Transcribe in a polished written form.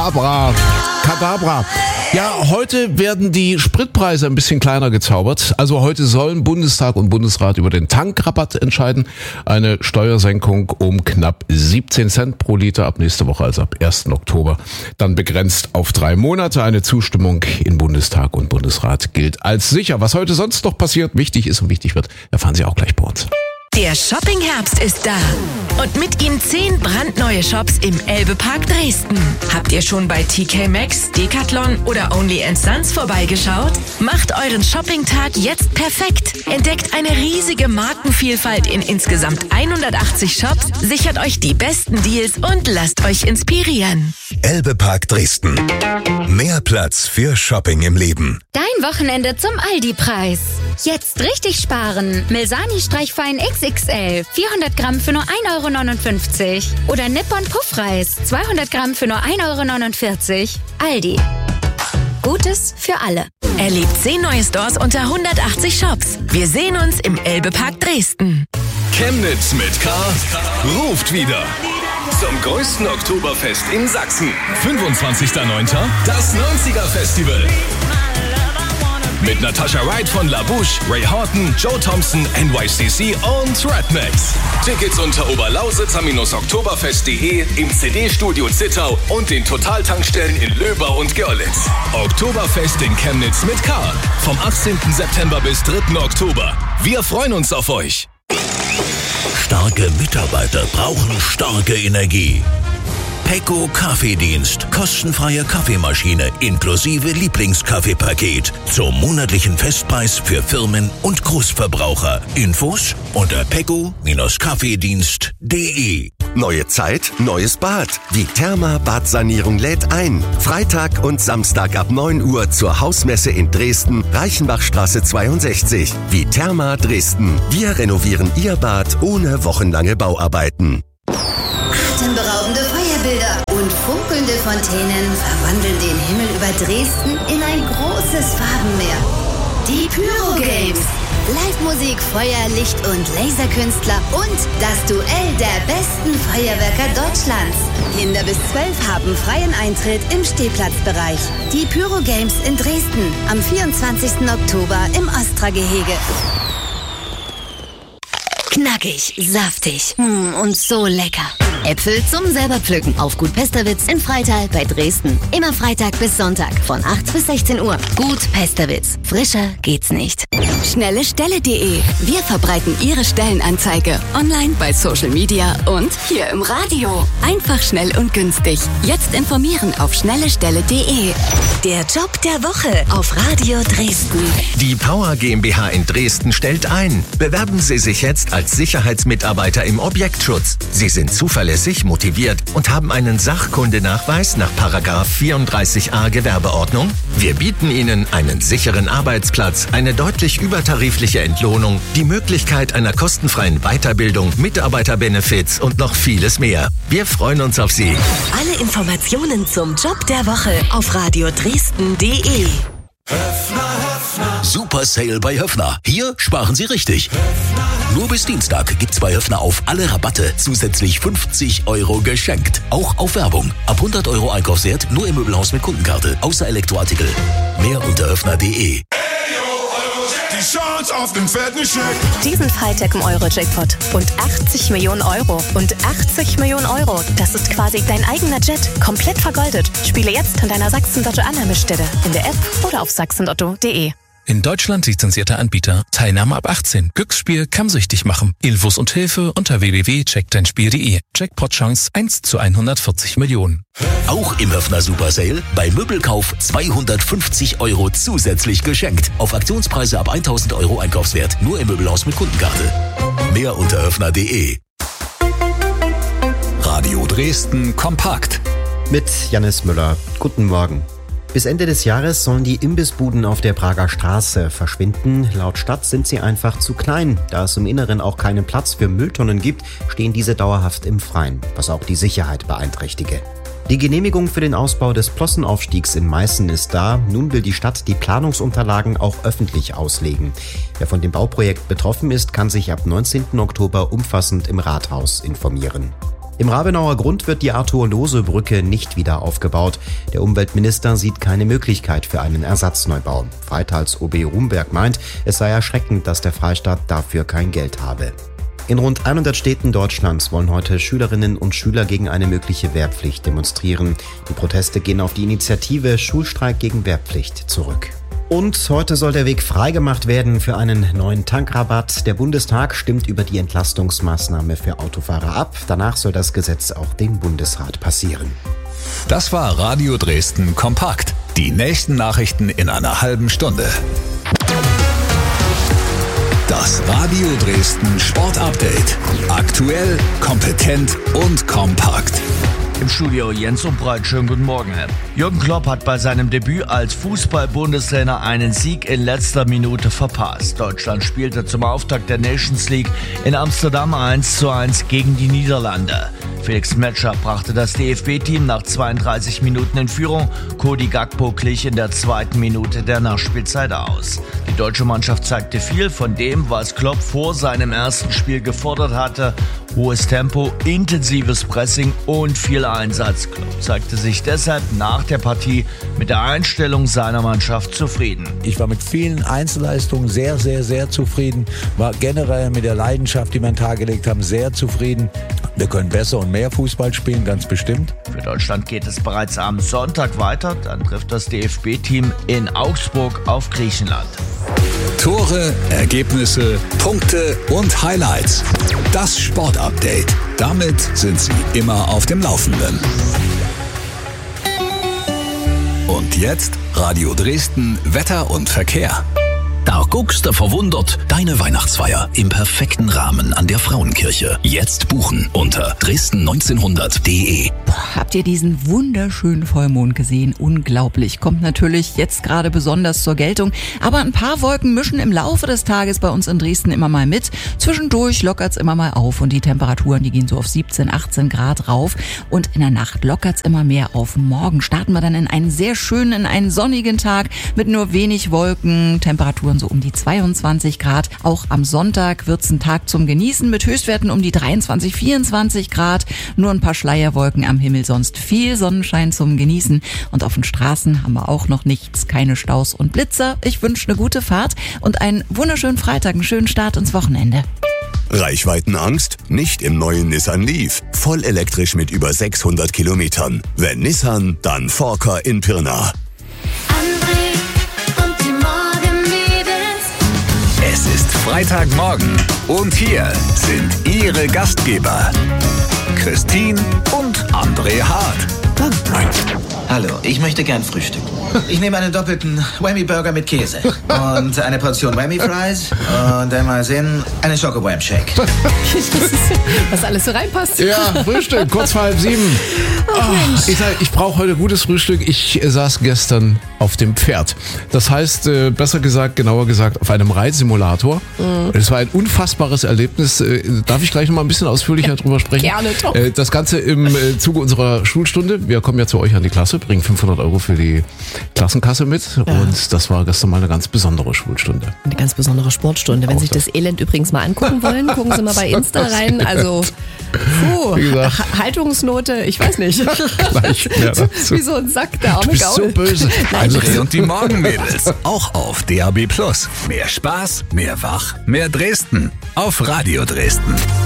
Kadabra. Ja, heute werden die Spritpreise ein bisschen kleiner gezaubert. Also heute sollen Bundestag und Bundesrat über den Tankrabatt entscheiden. Eine Steuersenkung um knapp 17 Cent pro Liter ab nächste Woche, also ab 1. Oktober. Dann begrenzt auf 3 Monate. Eine Zustimmung in Bundestag und Bundesrat gilt als sicher. Was heute sonst noch passiert, wichtig ist und wichtig wird, erfahren Sie auch gleich bei uns. Der Shopping-Herbst ist da. Und mit ihm 10 brandneue Shops im Elbe-Park Dresden. Habt ihr schon bei TK Maxx, Decathlon oder Only & Sons vorbeigeschaut? Macht euren Shopping-Tag jetzt perfekt. Entdeckt eine riesige Markenvielfalt in insgesamt 180 Shops, sichert euch die besten Deals und lasst euch inspirieren. Elbe-Park Dresden. Mehr Platz für Shopping im Leben. Dein Wochenende zum Aldi-Preis. Jetzt richtig sparen. Milsani-Streichfein XXL. 400 Gramm für nur 1,59 €. Oder Nippon Puffreis. 200 Gramm für nur 1,49 €. Aldi. Gutes für alle. Erlebt 10 neue Stores unter 180 Shops. Wir sehen uns im Elbe-Park Dresden. Chemnitz mit K ruft wieder. Zum größten Oktoberfest in Sachsen. 25.09. das 90er-Festival. Mit Natasha Wright von La Bouche, Ray Horton, Joe Thompson, NYCC und Redmax. Tickets unter oberlausitzer-oktoberfest.de, im CD-Studio Zittau und den Totaltankstellen in Löbau und Görlitz. Oktoberfest in Chemnitz mit K. Vom 18. September bis 3. Oktober. Wir freuen uns auf euch. Starke Mitarbeiter brauchen starke Energie. Pecco Kaffeedienst. Kostenfreie Kaffeemaschine inklusive Lieblingskaffeepaket. Zum monatlichen Festpreis für Firmen und Großverbraucher. Infos unter pecco-kaffeedienst.de. Neue Zeit, neues Bad. Die Therma Badsanierung lädt ein. Freitag und Samstag ab 9 Uhr zur Hausmesse in Dresden, Reichenbachstraße 62. Die Therma Dresden. Wir renovieren Ihr Bad ohne wochenlange Bauarbeiten. Atemberaubende Feuerbilder und funkelnde Fontänen verwandeln den Himmel über Dresden in ein großes Farbenmeer. Die Pyro Games. Live-Musik, Feuer, Licht und Laserkünstler und das Duell der besten Feuerwerker Deutschlands. Kinder bis 12 haben freien Eintritt im Stehplatzbereich. Die Pyro Games in Dresden am 24. Oktober im Ostra-Gehege. Knackig, saftig und so lecker. Äpfel zum selber pflücken auf Gut Pesterwitz in Freital bei Dresden. Immer Freitag bis Sonntag von 8 bis 16 Uhr. Gut Pesterwitz. Frischer geht's nicht. Schnellestelle.de. Wir verbreiten Ihre Stellenanzeige online bei Social Media und hier im Radio. Einfach, schnell und günstig. Jetzt informieren auf schnellestelle.de. Der Job der Woche auf Radio Dresden. Die Power GmbH in Dresden stellt ein. Bewerben Sie sich jetzt als Sicherheitsmitarbeiter im Objektschutz. Sie sind zuverlässig, motiviert und haben einen Sachkundenachweis nach § 34a Gewerbeordnung. Wir bieten Ihnen einen sicheren Arbeitsplatz, eine deutlich übertarifliche Entlohnung, die Möglichkeit einer kostenfreien Weiterbildung, Mitarbeiterbenefits und noch vieles mehr. Wir freuen uns auf Sie. Alle Informationen zum Job der Woche auf radiodresden.de. Super Sale bei Höffner. Hier sparen Sie richtig. Nur bis Dienstag gibt's bei Höffner auf alle Rabatte zusätzlich 50 € geschenkt. Auch auf Werbung. Ab 100 € Einkaufswert nur im Möbelhaus mit Kundenkarte. Außer Elektroartikel. Mehr unter höffner.de. Die Chance auf den fetten Scheck. Diesen Freitag im Euro-Jackpot. Und 80 Millionen Euro. Und 80 Millionen Euro. Das ist quasi dein eigener Jet. Komplett vergoldet. Spiele jetzt an deiner Sachsen-Lotto-Annahmestelle. In der App oder auf sachsenlotto.de. In Deutschland lizenzierter Anbieter. Teilnahme ab 18. Glücksspiel kann süchtig machen. Infos und Hilfe unter www.checkdeinspiel.de. Jackpot-Chance 1 zu 140 Millionen. Auch im Höffner Super Sale bei Möbelkauf 250 € zusätzlich geschenkt. Auf Aktionspreise ab 1000 € Einkaufswert. Nur im Möbelhaus mit Kundenkarte. Mehr unter höffner.de. Radio Dresden kompakt. Mit Jannis Müller. Guten Morgen. Bis Ende des Jahres sollen die Imbissbuden auf der Prager Straße verschwinden. Laut Stadt sind sie einfach zu klein. Da es im Inneren auch keinen Platz für Mülltonnen gibt, stehen diese dauerhaft im Freien, was auch die Sicherheit beeinträchtige. Die Genehmigung für den Ausbau des Plossenaufstiegs in Meißen ist da. Nun will die Stadt die Planungsunterlagen auch öffentlich auslegen. Wer von dem Bauprojekt betroffen ist, kann sich ab 19. Oktober umfassend im Rathaus informieren. Im Rabenauer Grund wird die Arthur-Lohse-Brücke nicht wieder aufgebaut. Der Umweltminister sieht keine Möglichkeit für einen Ersatzneubau. Freitags OB Rumberg meint, es sei erschreckend, dass der Freistaat dafür kein Geld habe. In rund 100 Städten Deutschlands wollen heute Schülerinnen und Schüler gegen eine mögliche Wehrpflicht demonstrieren. Die Proteste gehen auf die Initiative Schulstreik gegen Wehrpflicht zurück. Und heute soll der Weg freigemacht werden für einen neuen Tankrabatt. Der Bundestag stimmt über die Entlastungsmaßnahme für Autofahrer ab. Danach soll das Gesetz auch den Bundesrat passieren. Das war Radio Dresden kompakt. Die nächsten Nachrichten in einer halben Stunde. Das Radio Dresden Sport Update. Aktuell, kompetent und kompakt. Im Studio Jens Umbreit, schönen guten Morgen. Jürgen Klopp hat bei seinem Debüt als Fußball-Bundestrainer einen Sieg in letzter Minute verpasst. Deutschland spielte zum Auftakt der Nations League in Amsterdam 1:1 gegen die Niederlande. Felix Metscher brachte das DFB-Team nach 32 Minuten in Führung. Cody Gakpo glich in der 2. Minute der Nachspielzeit aus. Die deutsche Mannschaft zeigte viel von dem, was Klopp vor seinem ersten Spiel gefordert hatte. Hohes Tempo, intensives Pressing und viel Einsatz. Klopp zeigte sich deshalb nach der Partie mit der Einstellung seiner Mannschaft zufrieden. Ich war mit vielen Einzelleistungen sehr, sehr, sehr zufrieden. War generell mit der Leidenschaft, die wir an den Tag gelegt haben, sehr zufrieden. Wir können besser und mehr Fußball spielen, ganz bestimmt. Für Deutschland geht es bereits am Sonntag weiter. Dann trifft das DFB-Team in Augsburg auf Griechenland. Tore, Ergebnisse, Punkte und Highlights. Das Sportupdate. Damit sind Sie immer auf dem Laufenden. Und jetzt Radio Dresden Wetter und Verkehr. Da guckst du verwundert. Deine Weihnachtsfeier im perfekten Rahmen an der Frauenkirche. Jetzt buchen unter dresden1900.de. Habt ihr diesen wunderschönen Vollmond gesehen? Unglaublich. Kommt natürlich jetzt gerade besonders zur Geltung. Aber ein paar Wolken mischen im Laufe des Tages bei uns in Dresden immer mal mit. Zwischendurch lockert's immer mal auf und die Temperaturen, die gehen so auf 17, 18 Grad rauf. Und in der Nacht lockert's immer mehr auf. Morgen starten wir dann in einen sehr schönen, in einen sonnigen Tag mit nur wenig Wolken. Temperaturen so um die 22 Grad. Auch am Sonntag wird's ein Tag zum Genießen mit Höchstwerten um die 23, 24 Grad. Nur ein paar Schleierwolken am Himmel, sonst viel Sonnenschein zum Genießen. Und auf den Straßen haben wir auch noch nichts, keine Staus und Blitzer. Ich wünsche eine gute Fahrt und einen wunderschönen Freitag, einen schönen Start ins Wochenende. Reichweitenangst? Nicht im neuen Nissan Leaf. Voll elektrisch mit über 600 Kilometern. Wenn Nissan, dann Forker in Pirna. Es ist Freitagmorgen und hier sind Ihre Gastgeber Christine und André Hart. Hallo, ich möchte gern frühstücken. Ich nehme einen doppelten Whammy-Burger mit Käse und eine Portion Whammy-Fries und dann mal sehen, einen Schoko-Wham-Shake. Was alles so reinpasst. Ja, Frühstück, kurz vor 6:30. Ich brauche heute gutes Frühstück. Ich saß gestern auf dem Pferd. Das heißt, genauer gesagt, auf einem Reitsimulator. Es war ein unfassbares Erlebnis. Darf ich gleich noch mal ein bisschen ausführlicher drüber sprechen? Gerne, doch. Das Ganze im Zuge unserer Schulstunde. Wir kommen ja zu euch an die Klasse, bringen 500 € für die Klassenkasse mit. Ja. Und das war gestern mal eine ganz besondere Schulstunde. Eine ganz besondere Sportstunde. Wenn Sie sich das Elend übrigens mal angucken wollen, gucken Sie mal bei Insta rein. Also, Haltungsnote, ich weiß nicht. Gleich Wie so ein Sack, der arme Du bist Gaul. so böse. André und die Morgenmädels. Auch auf DAB+. Mehr Spaß, mehr Wach, mehr Dresden. Auf Radio Dresden.